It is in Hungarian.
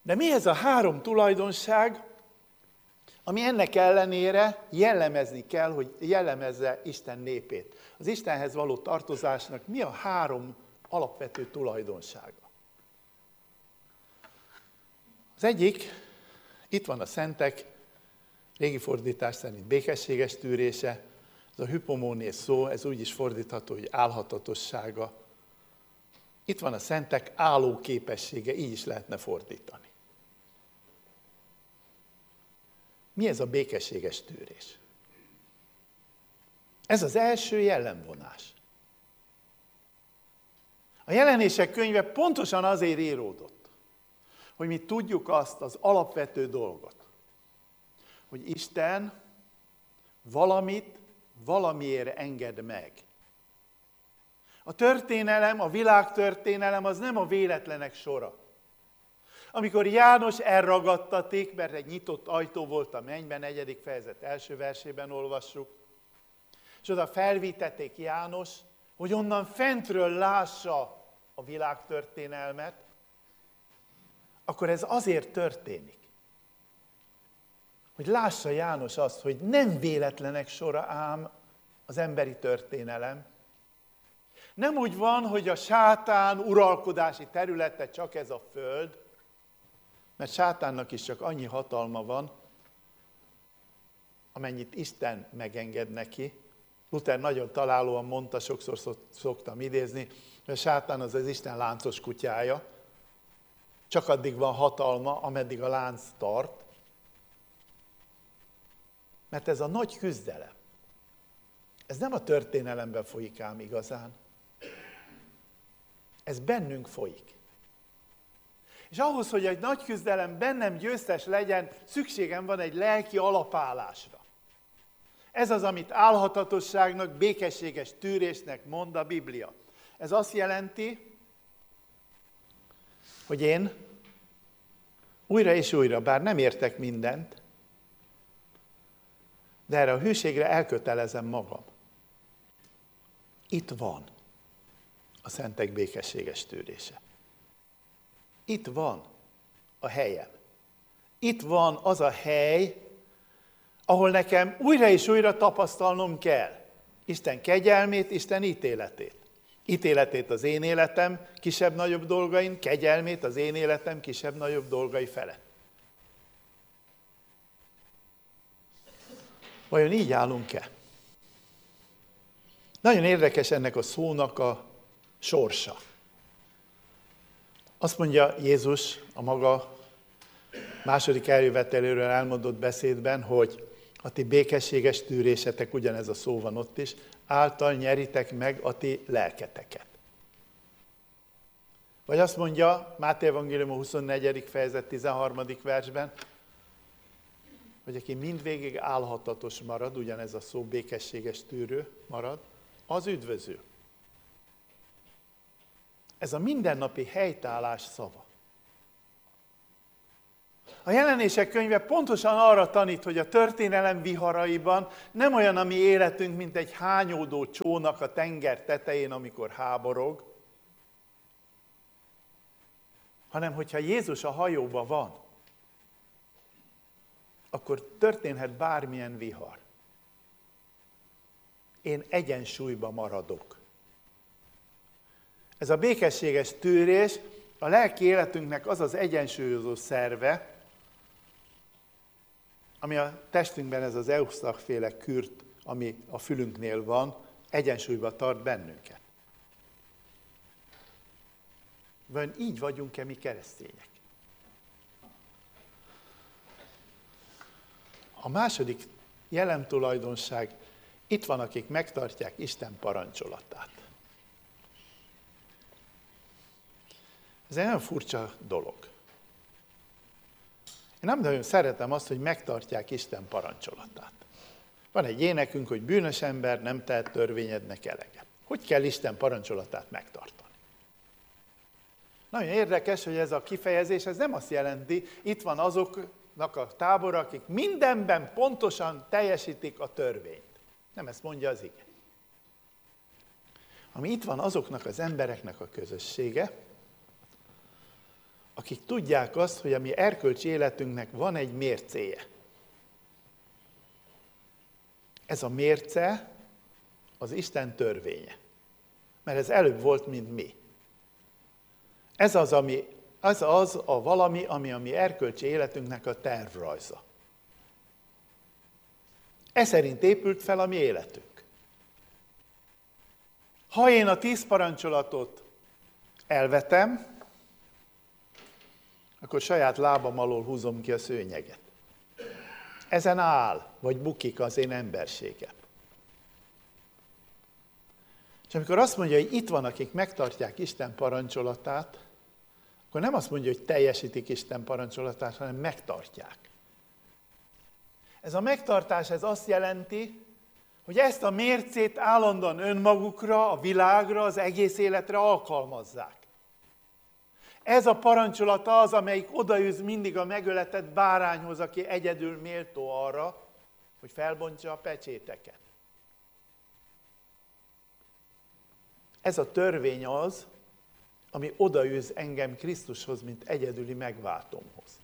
De mi ez a három tulajdonság, ami ennek ellenére jellemezni kell, hogy jellemezze Isten népét? Az Istenhez való tartozásnak mi a három alapvető tulajdonsága? Az egyik, itt van a szentek, régi fordítás szerint békességes tűrése, ez a hypomónés szó, ez úgy is fordítható, hogy álhatatossága. Itt van a szentek álló képessége, így is lehetne fordítani. Mi ez a békességes tűrés? Ez az első jellemvonás. A Jelenések könyve pontosan azért íródott, hogy mi tudjuk azt az alapvető dolgot, hogy Isten valamit valamiért enged meg. A történelem, a világtörténelem az nem a véletlenek sora. Amikor János elragadtatik, mert egy nyitott ajtó volt a mennyben, 4. fejezet első versében olvassuk, és oda felvitették János, hogy onnan fentről lássa a világtörténelmet, akkor ez azért történik, hogy lássa János azt, hogy nem véletlenek sora ám az emberi történelem. Nem úgy van, hogy a sátán uralkodási területe csak ez a föld, mert sátánnak is csak annyi hatalma van, amennyit Isten megenged neki. Luther nagyon találóan mondta, sokszor szoktam idézni, hogy a sátán az Isten láncos kutyája. Csak addig van hatalma, ameddig a lánc tart. Mert ez a nagy küzdelem, ez nem a történelemben folyik ám igazán. Ez bennünk folyik. És ahhoz, hogy egy nagy küzdelem bennem győztes legyen, szükségem van egy lelki alapállásra. Ez az, amit álhatatosságnak, békességes tűrésnek mond a Biblia. Ez azt jelenti, hogy én újra és újra, bár nem értek mindent, de erre a hűségre elkötelezem magam. Itt van a szentek békességes tűrése. Itt van a helyem. Itt van az a hely, ahol nekem újra és újra tapasztalnom kell Isten kegyelmét, Isten ítéletét. Ítéletét az én életem kisebb-nagyobb dolgain, kegyelmét az én életem kisebb-nagyobb dolgai felett. Vajon így állunk-e? Nagyon érdekes ennek a szónak a sorsa. Azt mondja Jézus a maga második eljöveteléről elmondott beszédben, hogy a ti békességes tűrésetek, ugyanez a szó van ott is, által nyeritek meg a ti lelketeket. Vagy azt mondja Máté evangélium 24. fejezet 13. versben, hogy aki mindvégig álhatatos marad, ugyanez a szó békességes tűrő marad, az üdvözül. Ez a mindennapi helytállás szava. A Jelenések könyve pontosan arra tanít, hogy a történelem viharaiban nem olyan a mi életünk, mint egy hányódó csónak a tenger tetején, amikor háborog, hanem hogyha Jézus a hajóban van, akkor történhet bármilyen vihar. Én egyensúlyban maradok. Ez a békességes tűrés a lelki életünknek az az egyensúlyozó szerve, ami a testünkben ez az Eusztach-féle kürt, ami a fülünknél van, egyensúlyba tart bennünket. Vajon így vagyunk-e mi keresztények? A második jellemtulajdonság, itt van, akik megtartják Isten parancsolatát. Ez egy nagyon furcsa dolog. Én nem nagyon szeretem azt, hogy megtartják Isten parancsolatát. Van egy énekünk, hogy bűnös ember nem tehet törvényednek eleget. Hogy kell Isten parancsolatát megtartani? Nagyon érdekes, hogy ez a kifejezés, ez nem azt jelenti, itt van azoknak a tábora, akik mindenben pontosan teljesítik a törvényt. Nem ezt mondja az ige. Ami itt van azoknak az embereknek a közössége, akik tudják azt, hogy a mi erkölcsi életünknek van egy mércéje. Ez a mérce az Isten törvénye. Mert ez előbb volt, mint mi. Ez az a valami, ami a mi erkölcsi életünknek a tervrajza. Ez szerint épült fel a mi életünk. Ha én a 10 parancsolatot elvetem, akkor saját lábam alól húzom ki a szőnyeget. Ezen áll, vagy bukik az én emberségem. És amikor azt mondja, hogy itt van, akik megtartják Isten parancsolatát, akkor nem azt mondja, hogy teljesítik Isten parancsolatát, hanem megtartják. Ez a megtartás, ez azt jelenti, hogy ezt a mércét állandóan önmagukra, a világra, az egész életre alkalmazzák. Ez a parancsolata az, amelyik odaűz mindig a megöletett bárányhoz, aki egyedül méltó arra, hogy felbontsa a pecséteket. Ez a törvény az, ami odaűz engem Krisztushoz, mint egyedüli megváltómhoz.